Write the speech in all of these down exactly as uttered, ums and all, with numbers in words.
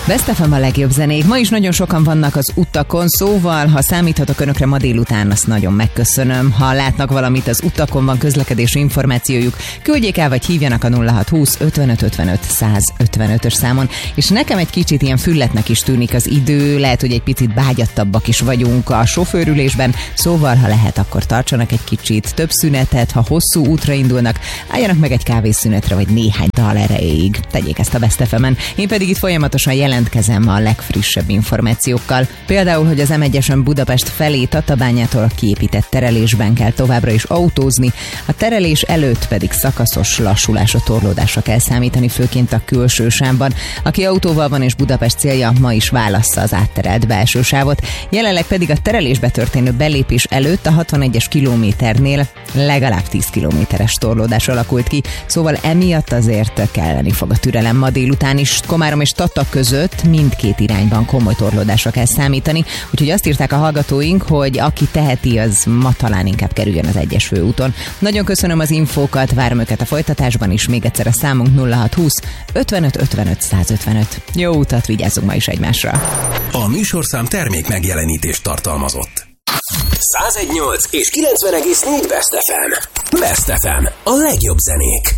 Best ef em a legjobb zenék. Ma is nagyon sokan vannak az utakon, szóval ha számíthatok önökre ma délután, azt nagyon megköszönöm. Ha látnak valamit az utakon, van közlekedési információjuk, küldjék el vagy hívjanak a nulla hat húsz ötvenöt ötvenöt száz ötvenötös számon. És nekem egy kicsit ilyen fülletnek is tűnik az idő, lehet, hogy egy picit bágyattabbak is vagyunk a sofőrülésben, szóval ha lehet, akkor tartsanak egy kicsit több szünetet, ha hosszú útra indulnak, álljanak meg egy kávészünetre vagy néhány dal erejéig. Tegyék ezt a Best ef emen. Én pedig itt folyamatosan jelentkezem a legfrissebb információkkal. Például, hogy az em egyesen Budapest felé Tatabányától a kiépített terelésben kell továbbra is autózni, a terelés előtt pedig szakaszos lassulásra, torlódásra kell számítani, főként a külső sávban. Aki autóval van és Budapest célja, ma is válassza az átterelt belső sávot. Jelenleg pedig a terelésbe történő belépés előtt a hatvanegyes kilométernél legalább tíz kilométeres torlódás alakult ki, szóval emiatt azért kelleni fog a türelem ma délután is. Komárom és Tata között mindkét irányban komoly torlódásra kell számítani, úgyhogy azt írták a hallgatóink, hogy aki teheti, az ma talán inkább kerüljön az egyes főúton. Nagyon köszönöm az infókat, várom őket a folytatásban is, még egyszer a számunk nulla hat húsz ötvenöt ötvenöt száz ötvenöt. Jó utat, vigyázzunk ma is egymásra! A műsorszám termék megjelenítést tartalmazott. száz egynyolc és kilencven egész négy Best ef em. Best ef em. A legjobb zenék.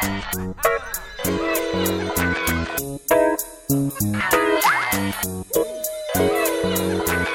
Thank you.